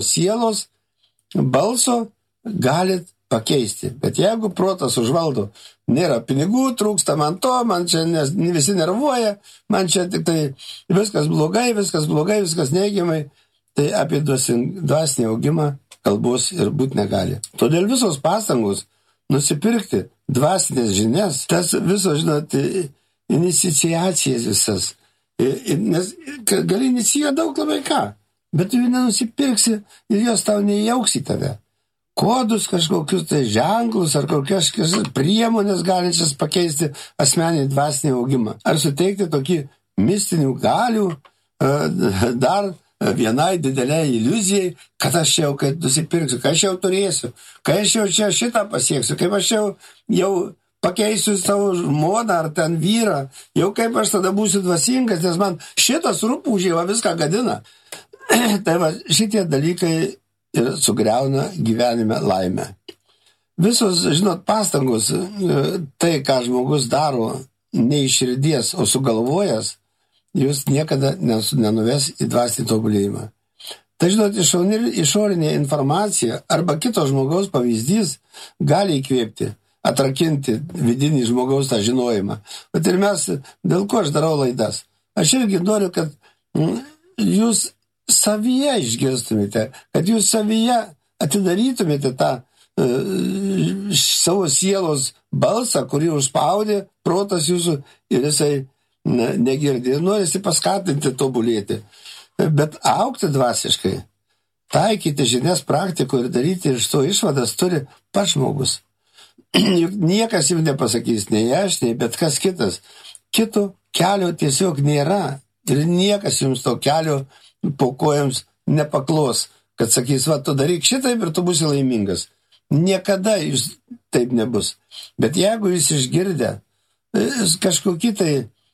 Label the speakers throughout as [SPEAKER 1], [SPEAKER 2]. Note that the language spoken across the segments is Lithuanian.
[SPEAKER 1] sielos balso galit pakeisti. Bet jeigu protas užvaldo, nėra pinigų, trūksta man to, man čia visi nervuoja, man čia tik tai viskas blogai, viskas neigiamai, tai apie dvasinį augimą kalbos ir būti negali. Todėl visos pastangos nusipirkti dvasinės žinias, tas visos, žinot, iniciacijas visas, nes gali inicijuoti daug labai ką, bet tu jų nenusipirksi ir jos tau neįjauks į tave. Kodus, kažkokius tai ženklus ar kokias priemonės galinčias pakeisti asmeninį dvasinį augimą. Ar suteikti tokį mistinių galių dar vienai dideliai iliuzijai, kad aš jau nusipirksiu, kad aš jau turėsiu, kad aš jau čia šitą pasieksiu, kaip aš jau pakeisiu savo žmoną ar ten vyrą, jau kaip aš tada būsiu dvasingas, nes man šitas rupūžiai viską gadina. Tai va, šitie dalykai ir sugriauna gyvenime laimę. Visos, žinot, pastangos, tai, ką žmogus daro ne iš širdies, o sugalvojęs, jūs niekada nenuves į dvasinį tobulėjimą. Tai, žinot, išorinė informacija arba kito žmogaus pavyzdys gali įkvėpti, atrakinti vidinį žmogaus tą žinojimą. Bet ir mes, dėl ko aš darau laidas? Aš irgi noriu, kad jūs savyje išgirstumėte, kad jūs savyje atidarytumėte tą savo sielos balsą, kurį užspaudė protas jūsų ir jisai negirdi. Ir norisi paskatinti tobulėti. Bet augti dvasiškai, taikyti žinias praktikų ir daryti iš to išvadas turi pats žmogus. Juk niekas jums nepasakys, nei aš, nei bet kas kitas. Kito kelio tiesiog nėra ir niekas jums to kelio po kojams nepaklos, kad sakys, va, tu daryk šitaip ir tu būsi laimingas. Niekada jūs taip nebus. Bet jeigu jūs išgirdę kažkokį tai,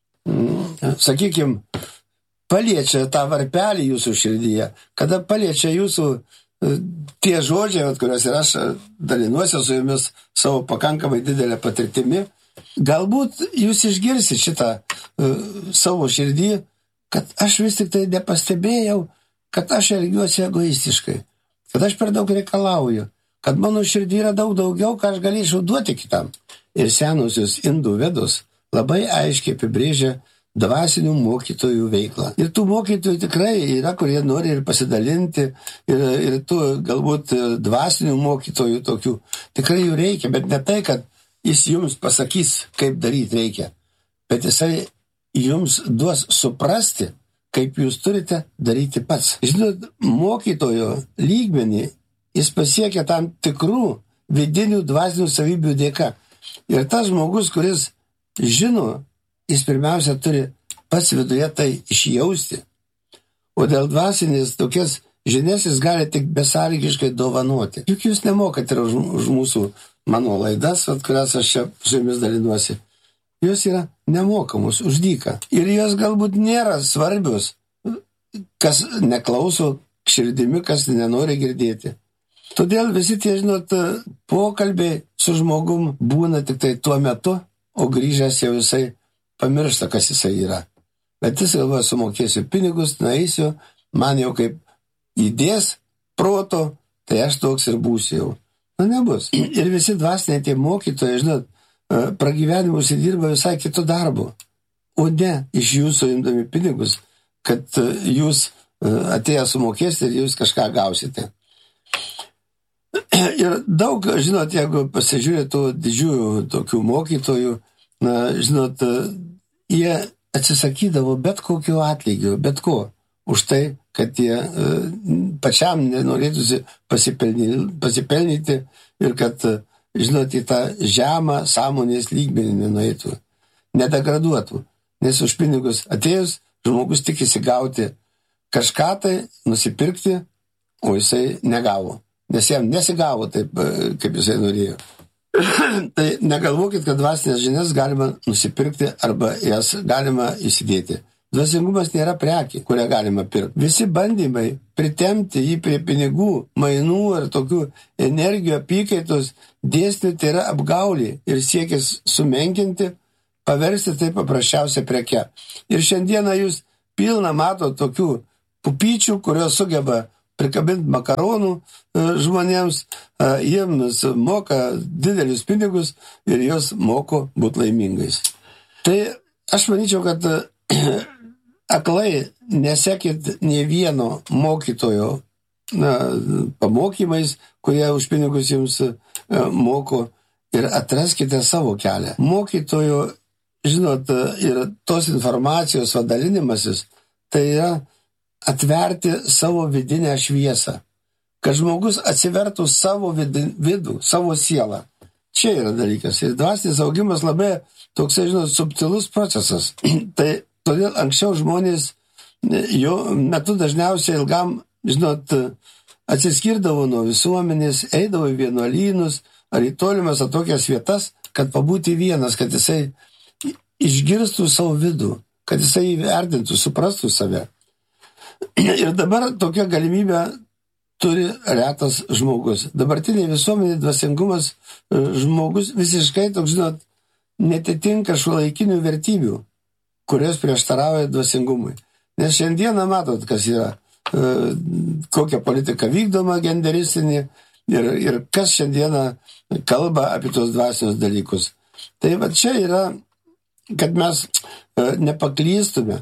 [SPEAKER 1] sakykime, paliečia tą varpelį jūsų širdyje, kada paliečia jūsų tie žodžiai, kuriuos ir aš dalinuosi su jumis savo pakankamai didelę patirtimi, galbūt jūs išgirsit šitą savo širdį, kad aš vis tik tai nepastebėjau, kad aš elgiuosi egoistiškai, kad aš per daug reikalauju, kad mano širdį yra daug daugiau, ką aš galėčiau duoti kitam. Ir senusios indų vedos labai aiškiai apibrėžia dvasinių mokytojų veiklą. Ir tų mokytojų tikrai yra, kurie nori ir pasidalinti, ir tų galbūt dvasinių mokytojų tokių. Tikrai jų reikia, bet ne tai, kad jis jums pasakys, kaip daryti reikia, bet jisai jums duos suprasti, kaip jūs turite daryti pats. Žinot, mokytojo lygmenį jis pasiekia tam tikrų vidinių dvasinių savybių dėka. Ir tas žmogus, kuris žino, jis pirmiausia turi pats viduje tai išjausti. O dėl dvasinės tokias žinias jis gali tik besąlygiškai dovanoti. Juk jūs nemokate už mūsų mano laidas, kurias aš čia su jumis dalinuosi. Jos yra nemokamos, už dyką. Ir jos galbūt nėra svarbios, kas neklauso širdimi, kas nenori girdėti. Todėl visi tie, žinot, pokalbiai su žmogum būna tik tai tuo metu, o grįžęs jau jisai pamiršta, kas jisai yra. Bet jis galvoja, sumokėsiu pinigus, nueisiu, man jau kaip įdės proto, tai aš toks ir būsiu jau. Nebus. Ir visi dvasiniai tie mokytojai, žinot, pragyvenimus įdirba visai kitų darbų, o ne iš jūsų imdami pinigus, kad jūs atėję sumokėsite ir jūs kažką gausite. Ir daug, žinot, jeigu pasižiūrėtų didžiųjų tokių mokytojų, žinot, jie atsisakydavo bet kokiu atlygiu, bet ko, už tai, kad jie pačiam nenorėtųsi pasipelnyti ir kad, žinot, į tą žemą sąmonės lygmenį nenueitų, nedegraduotų, nes už pinigus atėjus žmogus tikisi gauti kažką tai, nusipirkti, o jisai negavo, nes jam nesigavo taip, kaip jisai norėjo. Tai negalvokit, kad dvasinės žinias galima nusipirkti arba jas galima įsidėti. Dvasingumas nėra prekė, kurią galima pirkti. Visi bandymai pritemti jį prie pinigų, mainų ar tokių energijų apykaitos dėsnių tai yra apgaulė ir siekis sumenkinti, paversti tai paprasčiausia preke. Ir šiandieną jūs pilna mato tokių pupyčių, kurios sugeba prikabinti makaronų žmonėms, jiems moka didelius pinigus ir jos moko būti laimingais. Tai aš manyčiau, kad aklai nesekit nė vieno mokytojo pamokymais, kurie už pinigus jums moko, ir atraskite savo kelią. Mokytojo, žinot, ir tos informacijos dalinimasis, tai yra atverti savo vidinę šviesą. Kad žmogus atsivertų savo vidų, savo sielą. Čia yra dalykas. Ir dvasinis augimas labai toksai, žinot, subtilus procesas. Tai todėl anksčiau žmonės jo metu dažniausiai ilgam, žinot, atsiskirdavo nuo visuomenės, eidavo į vienuolynus ar į tolimas tokias vietas, kad pabūti vienas, kad jisai išgirstų savo vidų, kad jisai įvertintų, suprastų save. Ir dabar tokia galimybė turi retas žmogus. Dabartinė visuomenė dvasingumas žmogus visiškai, toks, žinot, netitinka šiuolaikinių vertybių, kurios prieštarauja dvasingumui. Nes šiandieną matot, kas yra, kokia politika vykdoma genderistinė ir kas šiandieną kalba apie tos dvasinius dalykus. Tai va čia yra, kad mes nepaklystume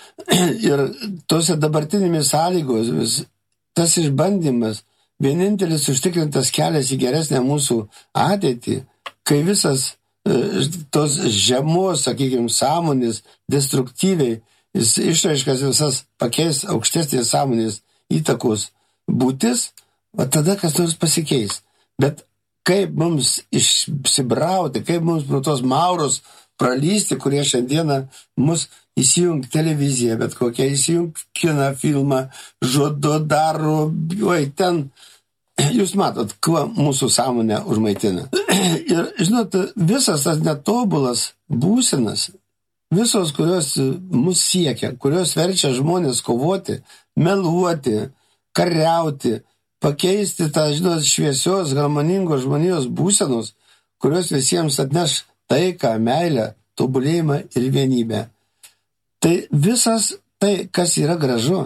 [SPEAKER 1] ir tose dabartinėmis sąlygomis tas išbandymas, vienintelis užtikrintas kelias į geresnę mūsų ateitį, kai visas tos žemos, sakykime, sąmonės destruktyviai išraiškas visas pakeis aukštesnės sąmonės įtakos būtis, o tada kas nors pasikeis. Bet kaip mums išsibrauti, kaip mums pro tos mauros pralysti, kurie šiandieną mus įsijung televiziją, bet kokią įsijung kiną, filmą, žudo, daro, ten. Jūs matot, kuo mūsų sąmonę užmaitina. Ir, žinot, visas tas netobulas būsenas, visos, kurios mus siekia, kurios verčia žmonės kovoti, meluoti, kariauti, pakeisti tą, žinot, šviesios, harmoningos žmonijos būsenos, kurios visiems atneš taiką, meilę, tobulėjimą ir vienybę. Tai visas tai, kas yra gražu,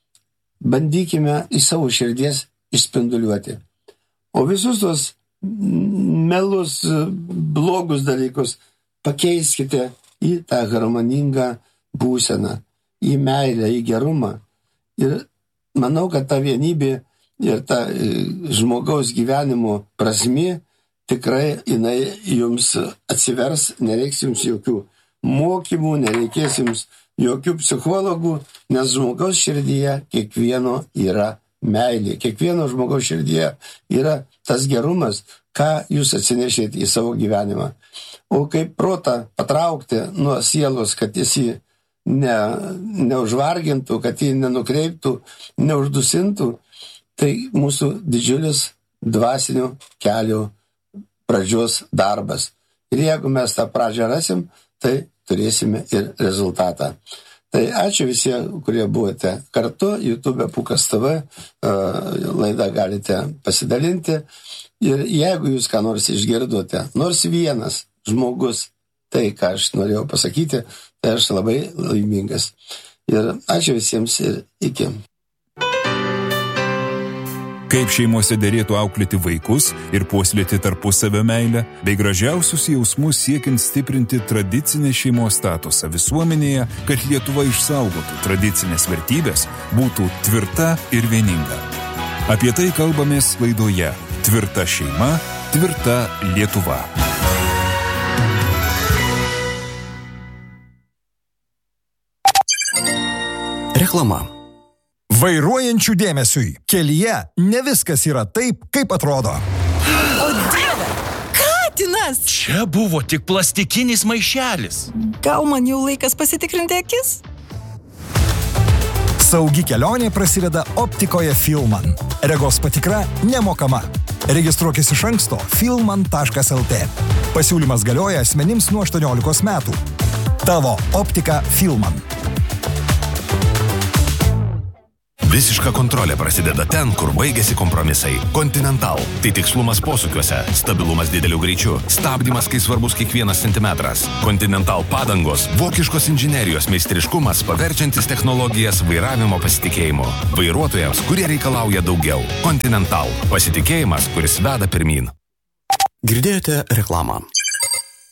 [SPEAKER 1] bandykime į savo širdies išspinduliuoti. O visus tos melus, blogus dalykus pakeiskite į tą harmoningą būseną, į meilę, į gerumą. Ir manau, kad ta vienybė ir ta žmogaus gyvenimo prasmė tikrai jinai jums atsivers, nereiks jums jokių mokymų, nereikės jums jokių psichologų, nes žmogaus širdyje kiekvieno yra meilė. Kiekvieno žmogaus širdyje yra tas gerumas, ką jūs atsinešėte į savo gyvenimą. O kaip protą patraukti nuo sielos, kad jis jį neužvargintų, kad jį nenukreiptų, neuždusintų, tai mūsų didžiulis dvasinio kelio pradžios darbas. Ir jeigu mes tą pradžią rasim, tai turėsime ir rezultatą. Tai ačiū visiems, kurie buvote kartu, YouTube Pūkas TV, laidą galite pasidalinti. Ir jeigu jūs ką nors išgirdote, nors vienas žmogus, tai ką aš norėjau pasakyti, tai aš labai laimingas. Ir ačiū visiems ir iki.
[SPEAKER 2] Kaip šeimose derėtų auklėti vaikus ir puoselėti tarpusavio meilę, bei gražiausius jausmus siekiant stiprinti tradicinę šeimos statusą visuomenėje, kad Lietuva išsaugotų tradicinės vertybės, būtų tvirta ir vieninga. Apie tai kalbamės laidoje Tvirta šeima, tvirta Lietuva.
[SPEAKER 3] Reklama. Vairuojančių dėmesiui. Kelyje ne viskas yra taip, kaip atrodo.
[SPEAKER 4] O Dieve, katinas!
[SPEAKER 5] Čia buvo tik plastikinis maišelis.
[SPEAKER 4] Gal man jau laikas pasitikrinti akis?
[SPEAKER 3] Saugi kelionė prasideda optikoje Filman. Regos patikra nemokama. Registruokis iš anksto filman.lt. Pasiūlymas galioja asmenims nuo 18 metų. Tavo optika Filman.
[SPEAKER 6] Visiška kontrolė prasideda ten, kur baigėsi kompromisai. Continental – tai tikslumas posūkiuose, stabilumas dideliu greičiu, stabdymas, kai svarbus kiekvienas centimetras. Continental padangos – vokiškos inžinerijos meistriškumas, paverčiantis technologijas vairavimo pasitikėjimu. Vairuotojams, kurie reikalauja daugiau. Continental – pasitikėjimas, kuris veda pirmyn.
[SPEAKER 7] Girdėjote reklamą.